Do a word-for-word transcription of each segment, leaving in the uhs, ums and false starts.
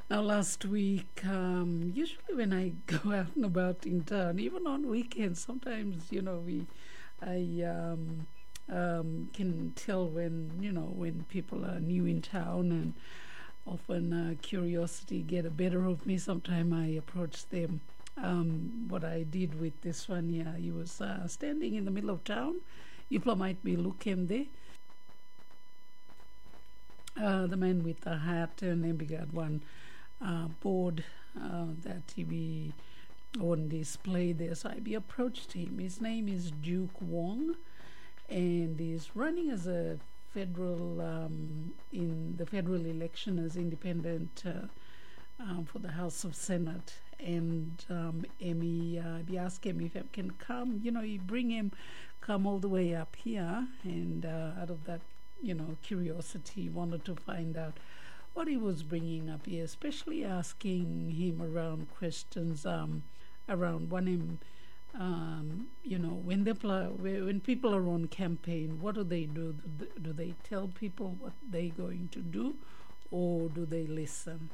Now, last week, um, usually when I go out and about in town, even on weekends, sometimes, you know, we, I um, um, can tell when, you know, when people are new in town, and often uh, curiosity get a better of me. Sometimes I approach them. Um, what I did with this one, yeah, he was uh, standing in the middle of town. You might be looking there. Uh, the man with the hat, and then we got one uh, board uh, that he be on display there. So I be approached him. His name is Duke Wong, and he's running as a federal um, in the federal election as independent uh, um, for the House of Senate. And um, Emmy, uh, we asked him if he can come. You know, you bring him, come all the way up here, and uh, out of that, you know, curiosity, wanted to find out what he was bringing up here, especially asking him around questions um, around one him. Um, you know, when they pl- when people are on campaign, what do they do? Do they tell people what they're going to do, or do they listen?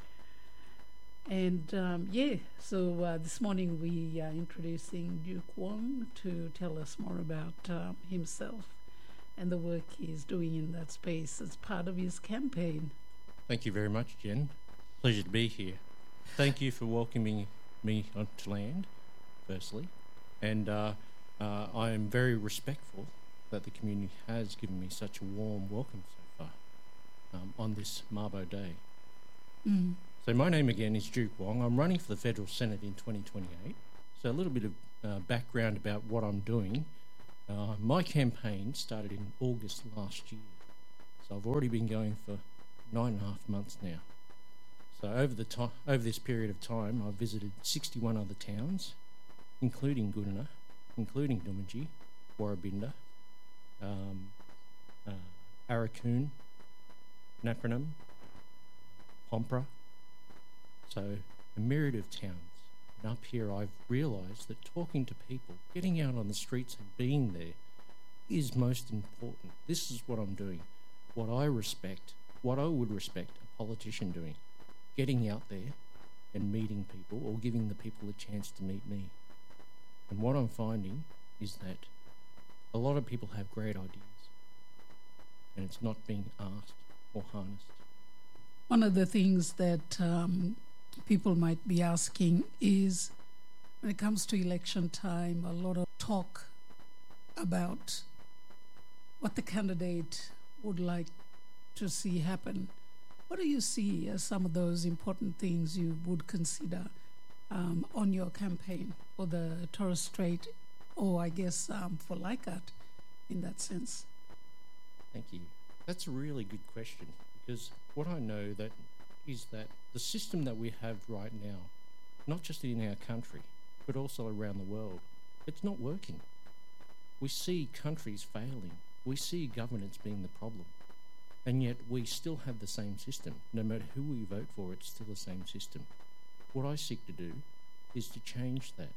And um, yeah, so uh, this morning we are introducing Duke Wong to tell us more about uh, himself and the work he's doing in that space as part of his campaign. Thank you very much, Jen. Pleasure to be here. Thank you for welcoming me onto land, firstly. And uh, uh, I am very respectful that the community has given me such a warm welcome so far um, on this Mabo Day. Mm. So my name again is Duke Wong. I'm running for the Federal Senate in twenty twenty-eight. So a little bit of uh, background about what I'm doing. Uh, my campaign started in August last year. So I've already been going for nine and a half months now. So over the to- over this period of time, I've visited sixty-one other towns, including Gooniyna, including Doomadgee, Warrabinda, um, uh, Aurukun, Napranum, Pompra. So a myriad of towns. And up here I've realised that talking to people, getting out on the streets and being there is most important. This is what I'm doing. What I respect, what I would respect a politician doing. Getting out there and meeting people, or giving the people a chance to meet me. And what I'm finding is that a lot of people have great ideas, and it's not being asked or harnessed. One of the things that um, people might be asking is, when it comes to election time, a lot of talk about what the candidate would like to see happen. What do you see as some of those important things you would consider um, on your campaign for the Torres Strait, or I guess um, for Leichhardt in that sense? Thank you. That's a really good question, because what I know that is that the system that we have right now, not just in our country, but also around the world, it's not working. We see countries failing. We see governance being the problem. And yet we still have the same system. No matter who we vote for, it's still the same system. What I seek to do is to change that,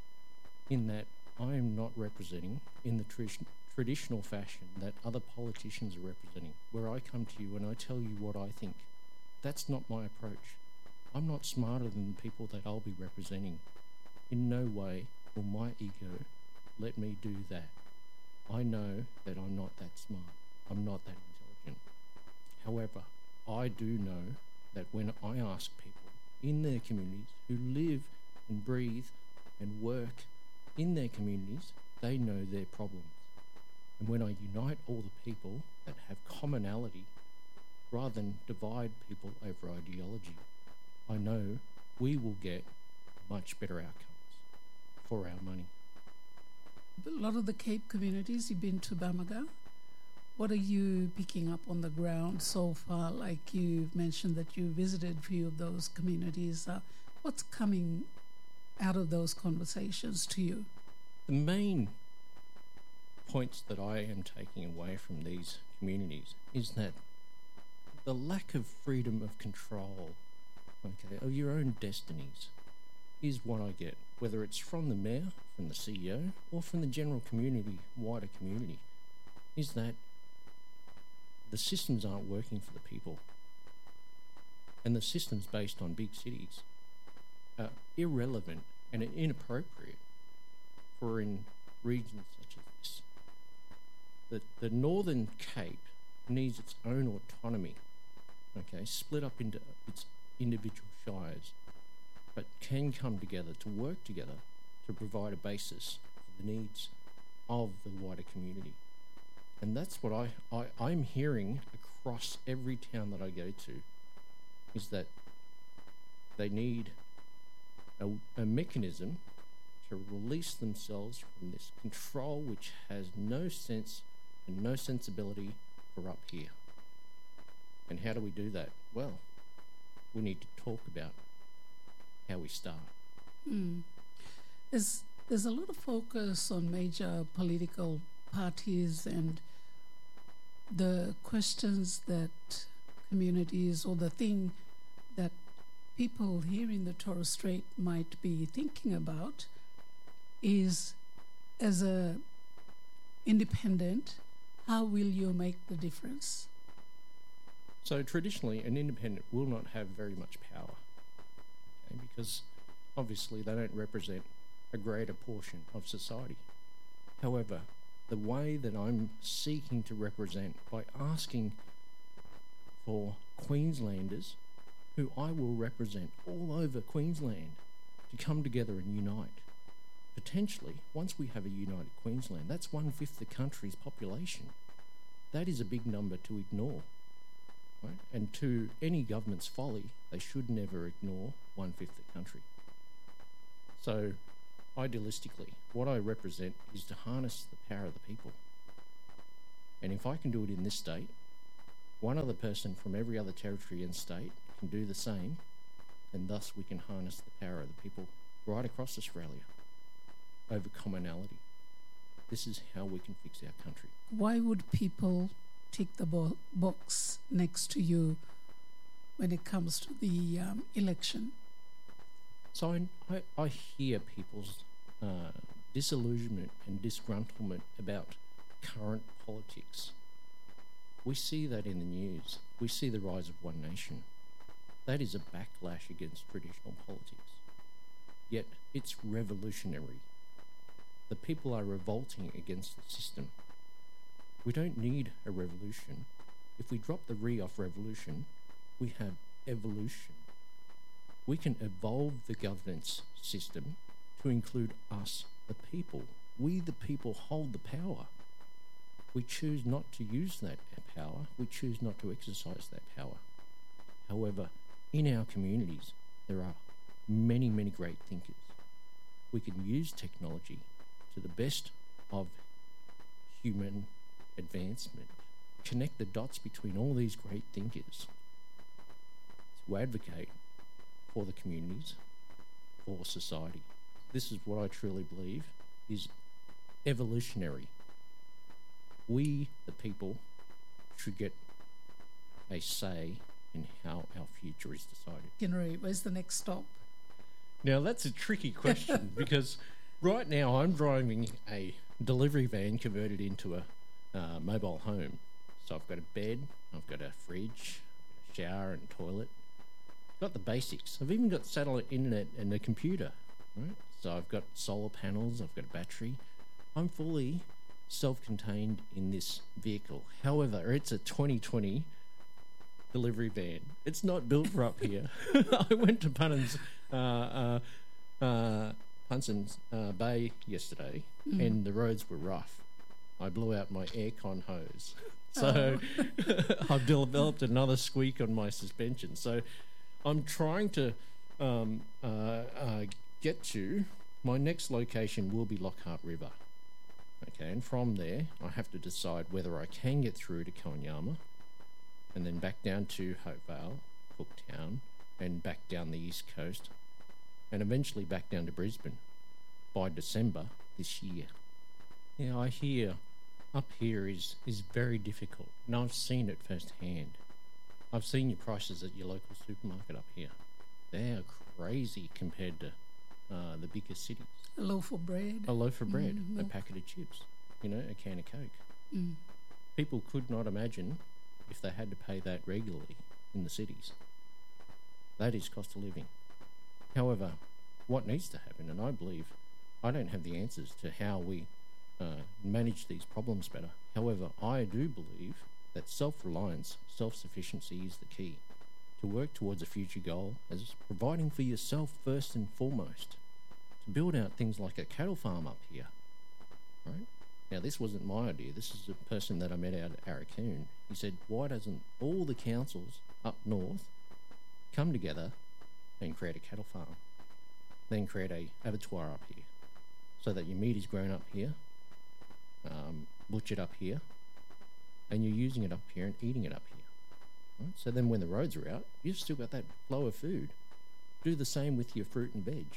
in that I am not representing in the tra- traditional fashion that other politicians are representing, where I come to you and I tell you what I think. That's not my approach. I'm not smarter than the people that I'll be representing. In no way will my ego let me do that. I know that I'm not that smart. I'm not that intelligent. However, I do know that when I ask people in their communities who live and breathe and work in their communities, they know their problems. And when I unite all the people that have commonality, rather than divide people over ideology, I know we will get much better outcomes for our money. A lot of the Cape communities, you've been to Bamaga. What are you picking up on the ground so far? Like you've mentioned that you visited a few of those communities. Uh, what's coming out of those conversations to you? The main points that I am taking away from these communities is that the lack of freedom of control, okay, of your own destinies is what I get, whether it's from the mayor, from the C E O, or from the general community, wider community, is that the systems aren't working for the people. and the systems based on big cities are irrelevant and inappropriate for in regions such as this. The, the Northern Cape needs its own autonomy, okay, split up into its individual shires, but can come together to work together to provide a basis for the needs of the wider community. And that's what I, I, I'm hearing across every town that I go to, is that they need a, a mechanism to release themselves from this control which has no sense and no sensibility for up here. And how do we do that? Well, we need to talk about how we start. Mm. There's, there's a lot of focus on major political parties and the questions that communities, or the thing that people here in the Torres Strait might be thinking about is, as a independent, how will you make the difference? So traditionally, an independent will not have very much power, okay, because obviously they don't represent a greater portion of society. However, the way that I'm seeking to represent, by asking for Queenslanders, who I will represent all over Queensland, to come together and unite. Potentially, once we have a united Queensland, that's one-fifth the country's population. That is a big number to ignore. Right? And to any government's folly, they should never ignore one-fifth the country. So, idealistically, what I represent is to harness the power of the people. And if I can do it in this state, one other person from every other territory and state can do the same, and thus we can harness the power of the people right across Australia over commonality. This is how we can fix our country. Why would people tick the bo- box next to you when it comes to the um, election? So I, I, I hear people's uh, disillusionment and disgruntlement about current politics. We see that in the news. We see the rise of One Nation. That is a backlash against traditional politics. Yet it's revolutionary. The people are revolting against the system. We don't need a revolution. If we drop the re off revolution, we have evolution. We can evolve the governance system to include us, the people. We, the people, hold the power. We choose not to use that power. We choose not to exercise that power. However, in our communities, there are many, many great thinkers. We can use technology to the best of human advancement, connect the dots between all these great thinkers to advocate for the communities, for society. This is what I truly believe is evolutionary. We, the people, should get a say in how our future is decided. Henry, where's the next stop? Now, that's a tricky question because right now I'm driving a delivery van converted into a uh, mobile home. So I've got a bed, I've got a fridge, a shower and toilet. Got the basics. I've even got satellite internet and a computer. Right? So I've got solar panels, I've got a battery. I'm fully self-contained in this vehicle. However, it's a twenty twenty delivery van. It's not built for up here. I went to Punnins, uh, uh, uh, Punson's uh, Bay yesterday, mm. and the roads were rough. I blew out my aircon hose. So oh. I've developed another squeak on my suspension. So I'm trying to um, uh, uh, get to, my next location will be Lockhart River. Okay, and from there, I have to decide whether I can get through to Konyama and then back down to Hopevale, Cooktown, and back down the east coast, and eventually back down to Brisbane by December this year. Yeah, I hear up here is, is very difficult, and I've seen it firsthand. I've seen your prices at your local supermarket up here. They are crazy compared to uh, the bigger cities. A loaf of bread. A loaf of bread, mm, a packet of chips, you know, a can of Coke. Mm. People could not imagine if they had to pay that regularly in the cities. That is cost of living. However, what needs to happen, and I believe I don't have the answers to how we uh, manage these problems better. However, I do believe that self-reliance, self-sufficiency is the key to work towards a future goal as providing for yourself first and foremost, to build out things like a cattle farm up here, right? Now, this wasn't my idea. This is a person that I met out at Arakoon. He said, why doesn't all the councils up north come together and create a cattle farm, then create a abattoir up here, so that your meat is grown up here, um, butchered up here, and you're using it up here and eating it up here. Right? So then when the roads are out, you've still got that flow of food. Do the same with your fruit and veg.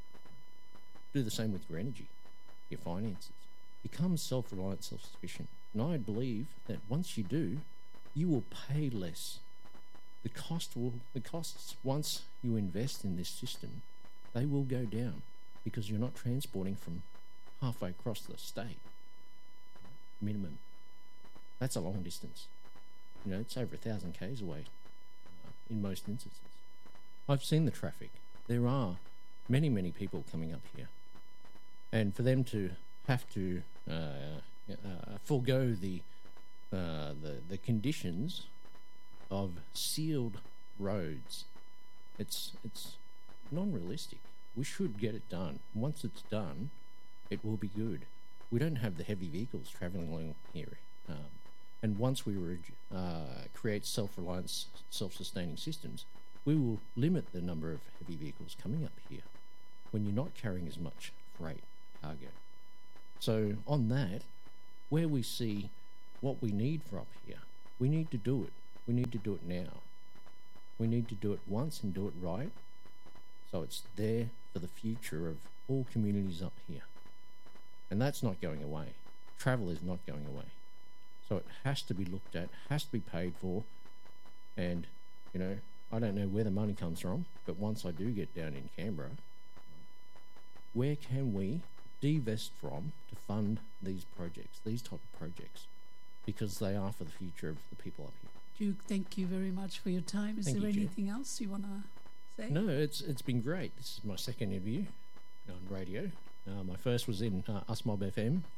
Do the same with your energy, your finances. Become self-reliant, self-sufficient. And I believe that once you do, you will pay less. The cost will, the costs, once you invest in this system, they will go down because you're not transporting from halfway across the state. Minimum. That's a long distance. You know, it's over a thousand k's away uh, in most instances. I've seen the traffic. There are many, many people coming up here. And for them to have to uh, uh, forego the, uh, the the conditions of sealed roads, it's it's non-realistic. We should get it done. Once it's done, it will be good. We don't have the heavy vehicles travelling along here. Um, and once we re- uh, create self-reliance, self-sustaining systems, we will limit the number of heavy vehicles coming up here when you're not carrying as much freight, cargo. So on that, where we see what we need for up here, we need to do it. We need to do it now. We need to do it once and do it right, so it's there for the future of all communities up here. And that's not going away. Travel is not going away. So it has to be looked at, has to be paid for, and, you know, I don't know where the money comes from, but once I do get down in Canberra, where can we divest from to fund these projects, these type of projects, because they are for the future of the people up here. Duke, thank you very much for your time. Is Thank there you, Jen. anything else you want to say? No, it's it's been great. This is my second interview on radio. Uh, my first was in uh, Us Mob F M